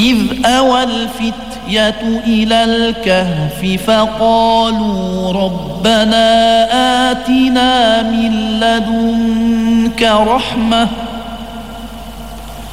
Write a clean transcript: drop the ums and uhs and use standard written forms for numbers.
إذ أوى الفتية إلى الكهف فقالوا ربنا آتنا من لدنك رحمة